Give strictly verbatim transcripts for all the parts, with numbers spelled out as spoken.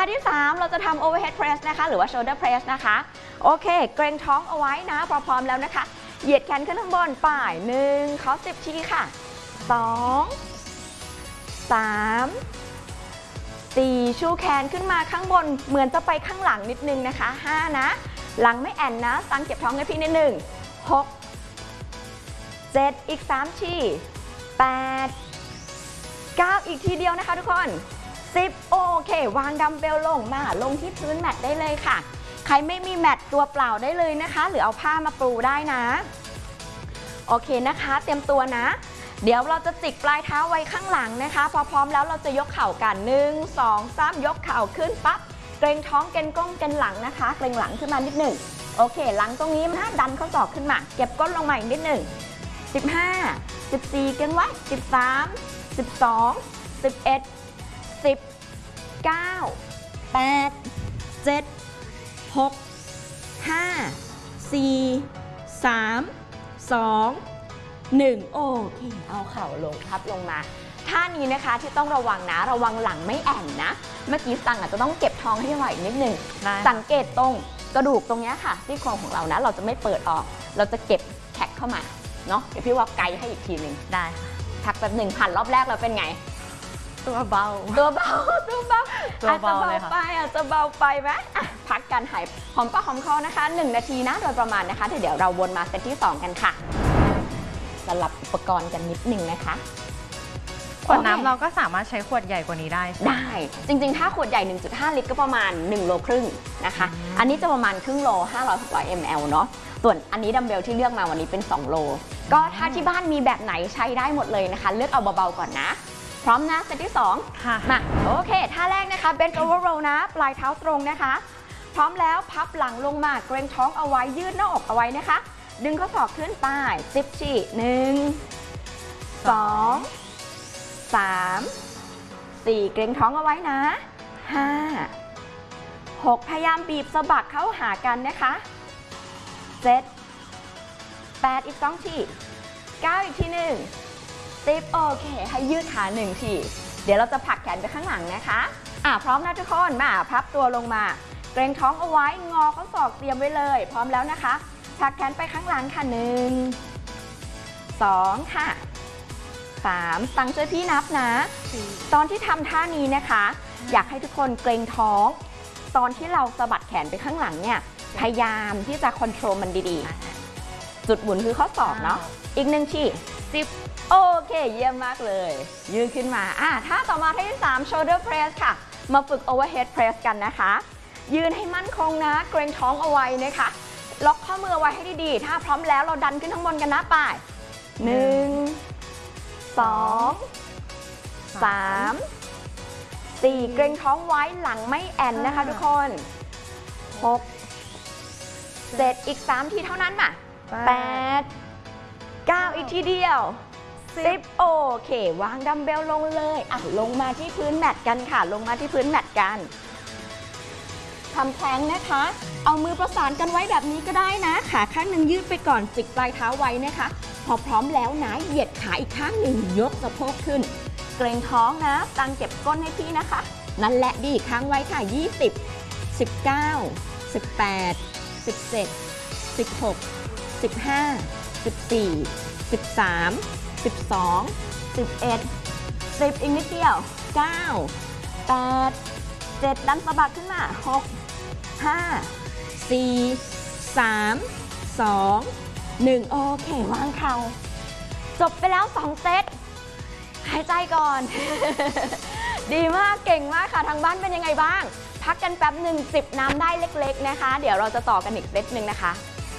าที่สามเราจะทำ overhead press นะคะหรือว่า shoulder press นะคะโอเคเกรงท้องเอาไว้นะพอพร้อมแล้วนะคะเหยียดแขนขึ้นข้างบนป่ายหนึ่งขอสิบทีค่ะสองสามสี่ชูแขนขึ้นมาข้างบนเหมือนจะไปข้างหลังนิดนึงนะคะห้านะหลังไม่แอนนะตั้งเก็บท้องให้พี่นิดหนึ่งหกเจ็ดอีกสามทีแปดเก้าอีกทีเดียวนะคะทุกคนสิบโอเควางดัมเบลลงมาลงที่พื้นแมตได้เลยค่ะใครไม่มีแมตตัวเปล่าได้เลยนะคะหรือเอาผ้ามาปูได้นะโอเคนะคะเตรียมตัวนะเดี๋ยวเราจะจิกปลายเท้าไว้ข้างหลังนะคะพอพร้อมแล้วเราจะยกเข่ากันหนึ่ง สอง สามยกเข่าขึ้นปั๊บเกรงท้องเกรงก้นเกรงหลังนะคะเกรงหลังขึ้นมานิดหนึ่งโอเคหลังตรงนี้นะดันข้อศอกขึ้นมาเก็บก้นลงมาอีกนิดหนึ่งสิบห้า สิบสี่เกรงไว้สิบสาม สิบสอง สิบเอ็ด สิบ เก้า แปด เจ็ด หก ห้า สี่ สาม สองหนึ่งโอเคเอาเข่าลงพับลงมาท่านี้นะคะที่ต้องระวังนะระวังหลังไม่แอนนะเมื่อกี้สั่งอาจจะต้องเก็บท้องให้ไหวนิดนึงสังเกตตรงกระดูกตรงนี้ค่ะที่โครงของเรานะเราจะไม่เปิดออกเราจะเก็บแท็กเข้ามาเนาะเดี๋ยวพี่ว่าไกด์ให้อีกทีหนึ่งได้พักแบบหนึ่งผ่านรอบแรกแล้วเป็นไงตัวเบาตัวเบาตัวเบาอาจจะเบาไปอาจจะเบาไปไหมพักกันหายหอมปากหอมคอนะคะหนึ่งนาทีนะโดยประมาณนะคะเดี๋ยวเราวนมาเซตที่สองกันค่ะสลับอุปกรณ์กันนิดนึงนะคะขวดน้ำเราก็สามารถใช้ขวดใหญ่กว่านี้ได้ได้จริงๆถ้าขวดใหญ่ หนึ่งจุดห้า ลิตรก็ประมาณหนึ่งโลครึ่งนะคะอันนี้จะประมาณครึ่งโลห้าร้อย หกร้อย มลเนาะส่วนอันนี้ดัมเบลที่เลือกมาวันนี้เป็นสองโลก็ถ้าที่บ้านมีแบบไหนใช้ได้หมดเลยนะคะเลือกเอาเบาๆก่อนนะพร้อมนะเซตที่สองมาโอเคท่าแรกนะคะ bend over roll นะปลายเท้าตรงนะคะพร้อมแล้วพับหลังลงมาเกรงท้องเอาไว้ยืดหน้าอกเอาไว้นะคะดึงข้อศอกขึ้นไปสิบทีหนึ่ง สอง สาม สี่เกรงท้องเอาไว้นะห้า หกพยายามบีบสะบักเข้าหากันนะคะเจ็ด แปดอีกสองทีเก้าอีกทีหนึ่งสิบโอเคให้ยืดขาหนึ่งทีเดี๋ยวเราจะผลักแขนไปข้างหลังนะคะอ่ะพร้อมนะทุกคนมาพับตัวลงมาเกรงท้องเอาไว้งอข้อศอกเตรียมไว้เลยพร้อมแล้วนะคะผลักแขนไปข้างหลังค่ะหนึ่ง สองค่ะสามตั้งช่วยพี่นับนะตอนที่ทำท่านี้นะคะอยากให้ทุกคนเกรงท้องตอนที่เราสะบัดแขนไปข้างหลังเนี่ยพยายามที่จะคอนโทรลมันดีๆจุดหมุนคือข้อศอกเนาะอีกหนึ่งทีสิบโอเคเยี่ยมมากเลยยืนขึ้นมาอ่ะท่าต่อมาท่าที่สาม shoulder press ค่ะมาฝึก overhead press กันนะคะยืนให้มั่นคงนะเกรงท้องเอาไว้นะคะล็อกข้อมือเอาไว้ให้ดีๆถ้าพร้อมแล้วเราดันขึ้นข้างบนกันนะไปหนึ่ง สอง สาม สี่เกรงท้องไว้หลังไม่แอนนะคะทุกคนหก เจ็ดอีกสามทีเท่านั้นมาแปด เก้าอีกทีเดียวสิบโอเควางดัมเบลลงเลยอ่ะลงมาที่พื้นแมตกันค่ะลงมาที่พื้นแมตกันทำแพลงนะคะเอามือประสานกันไว้แบบนี้ก็ได้นะขาข้างหนึ่งยืดไปก่อนจิกปลายเท้าไว้นะคะพอพร้อมแล้วนะเหยียดขาอีกข้างหนึ่งยกสะโพกขึ้นเกรงท้องนะตั้งเก็บก้นให้พี่นะคะนั่นแหละดีค้างไว้ค่ะยี่สิบ สิบเก้า สิบแปด สิบเจ็ด สิบหก สิบห้า สิบสี่ สิบสาม สิบสอง สิบเอ็ด สิบอีกนิดเดียวเก้า แปด เจ็ดดันสะบักขึ้นมาหก ห้า สี่ สาม สอง หนึ่งโอเควางเข่าจบไปแล้วสองเซตหายใจก่อน ดีมากเก่งมากค่ะทางบ้านเป็นยังไงบ้างพักกันแป๊บหนึ่งจิบน้ำได้เล็กๆนะคะเดี๋ยวเราจะต่อกันอีกเซตหนึ่งนะคะ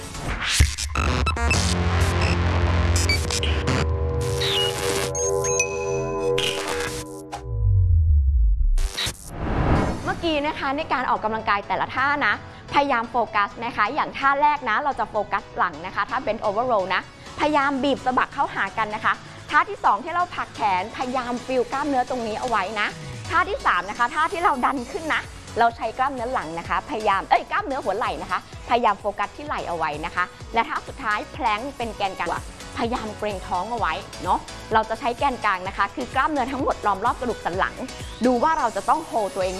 เมื่อกี้นะคะในการออกกำลังกายแต่ละท่านะพยายามโฟกัสนะคะอย่างท่าแรกนะเราจะโฟกัสหลังนะคะถ้าเป็น over roll นะพยายามบีบสะบักเข้าหากันนะคะท่าที่สองที่เราผลักแขนพยายามฟิลกล้ามเนื้อตรงนี้เอาไว้นะท่าที่สามนะคะท่าที่เราดันขึ้นนะเราใช้กล้ามเนื้อหลังนะคะพยายามเอ้ยกล้ามเนื้อหัวไหล่นะคะพยายามโฟกัสที่ไหล่เอาไว้นะคะและท่าสุดท้ายแพลงเป็นแกนกลางพยายามเกรงท้องเอาไว้เนาะเราจะใช้แกนกลางนะคะคือกล้ามเนื้อทั้งหมดล้อมรอบกระดูกสันหลังดูว่าเราจะต้องโฮตัวเอง